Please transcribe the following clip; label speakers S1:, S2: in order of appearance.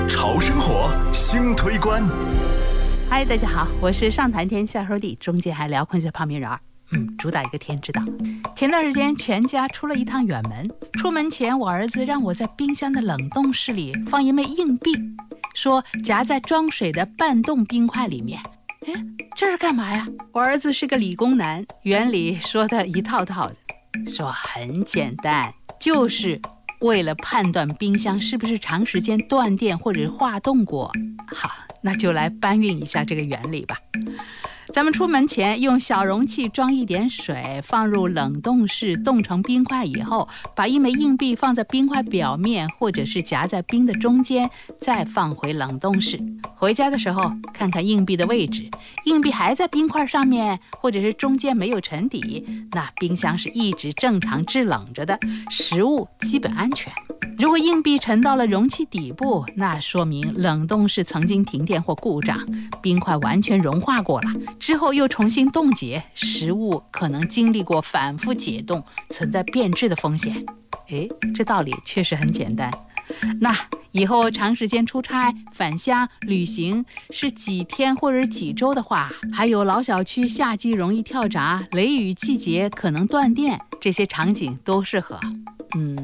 S1: 潮生活新推关。
S2: 嗨，大家好，我是上谈天下说地，中间还聊空气泡面人儿。主打一个天知道。前段时间全家出了一趟远门，出门前我儿子让我在冰箱的冷冻室里放一枚硬币，说夹在装水的半冻冰块里面。这是干嘛呀？我儿子是个理工男，原理说的一套套的，说很简单，就是为了判断冰箱是不是长时间断电或者化冻过。好，那就来搬运一下这个原理吧。咱们出门前用小容器装一点水，放入冷冻室冻成冰块以后，把一枚硬币放在冰块表面，或者是夹在冰的中间，再放回冷冻室。回家的时候看看硬币的位置，硬币还在冰块上面，或者是中间没有沉底，那冰箱是一直正常制冷着的，食物基本安全。如果硬币沉到了容器底部，那说明冷冻室曾经停电或故障，冰块完全融化过了，之后又重新冻结，食物可能经历过反复解冻，存在变质的风险。这道理确实很简单。那以后长时间出差、返乡、旅行是几天或者几周的话，还有老小区夏季容易跳闸、雷雨季节可能断电，这些场景都适合。